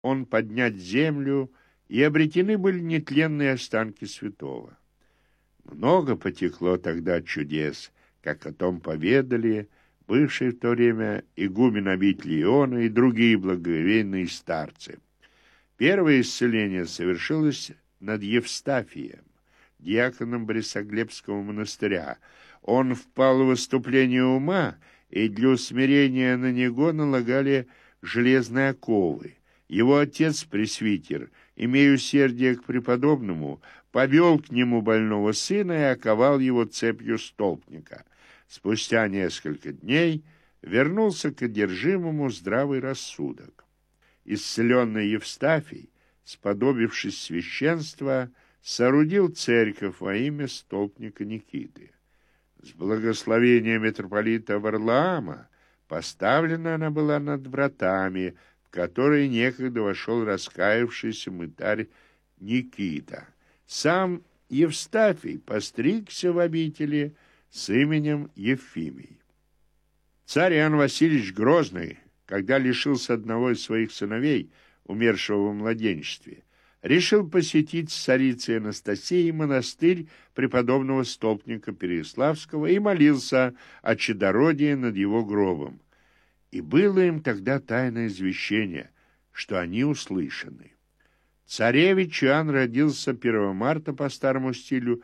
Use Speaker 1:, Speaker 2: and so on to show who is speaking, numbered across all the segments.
Speaker 1: он поднять землю, и обретены были нетленные останки святого. Много потекло тогда чудес, как о том поведали бывшие в то время игумен обители Иона и другие благоговейные старцы. Первое исцеление совершилось над Евстафием, диаконом Борисоглебского монастыря. Он впал в выступление ума, и для усмирения на него налагали железные оковы. Его отец, пресвитер, имея усердие к преподобному, повел к нему больного сына и оковал его цепью столпника. Спустя несколько дней вернулся к одержимому здравый рассудок. Исцеленный Евстафий, сподобившись священства, соорудил церковь во имя столпника Никиты. С благословения митрополита Варлаама поставлена она была над вратами, в которые некогда вошел раскаявшийся мытарь Никита. Сам Евстафий постригся в обители с именем Ефимий. Царь Иоанн Васильевич Грозный, когда лишился одного из своих сыновей, умершего в младенчестве, решил посетить с царицей Анастасией монастырь преподобного столпника Переяславского и молился о чадородии над его гробом. И было им тогда тайное извещение, что они услышаны. Царевич Иоанн родился 1 марта по старому стилю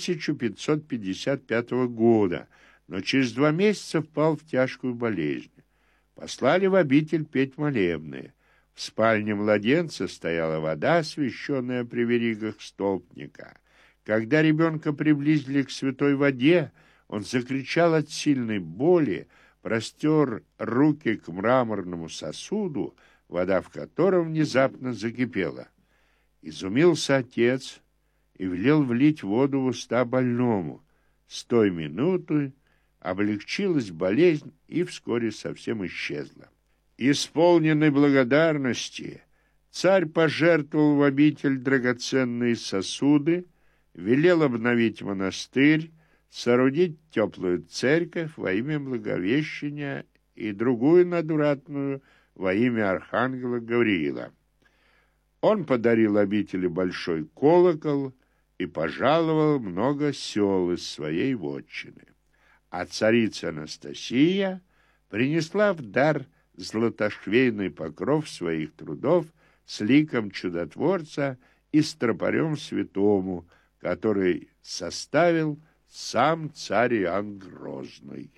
Speaker 1: 1555 года, но через 2 месяца впал в тяжкую болезнь. Послали в обитель петь молебные. В спальне младенца стояла вода, освященная при веригах столпника. Когда ребенка приблизили к святой воде, он закричал от сильной боли, простер руки к мраморному сосуду, вода в котором внезапно закипела. Изумился отец и велел влить воду в уста больному. С той минуты облегчилась болезнь и вскоре совсем исчезла. Исполненный благодарности, царь пожертвовал в обитель драгоценные сосуды, велел обновить монастырь, соорудить теплую церковь во имя Благовещения и другую надвратную во имя архангела Гавриила. Он подарил обители большой колокол и пожаловал много сел из своей вотчины. А царица Анастасия принесла в дар златошвейный покров своих трудов с ликом чудотворца и с тропарем святому, который составил сам царь Иоанн Грозный.